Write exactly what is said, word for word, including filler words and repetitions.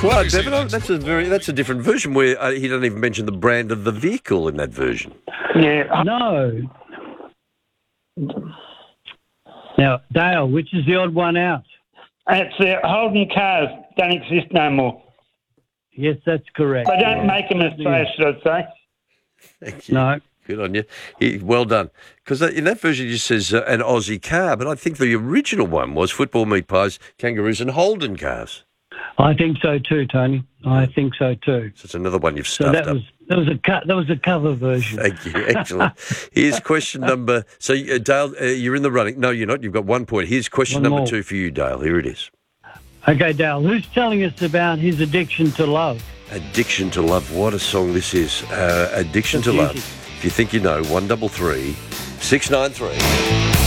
Well, Devon, that's a very that's a different version where uh, he doesn't even mention the brand of the vehicle in that version. Yeah. No. Now, Dale, which is the odd one out? It's uh, Holden cars don't exist no more. Yes, that's correct. They don't make them as fast, I'd say. Thank you. No. Good on you. He, well done. Because in that version, it just says uh, an Aussie car, but I think the original one was football, meat pies, kangaroos, and Holden cars. I think so too, Tony. I think so too. So it's another one you've So stuffed that up. was that was a cut. That was a cover version. Thank you. Excellent. Here's question number. So, uh, Dale, uh, you're in the running. No, you're not. You've got one point. Here's question One number more. two for you, Dale. Here it is. Okay, Dale. Who's telling us about his addiction to love? Addiction to Love. What a song this is. Uh, Addiction That's to Love. easy. If you think you know, one double three, six nine three.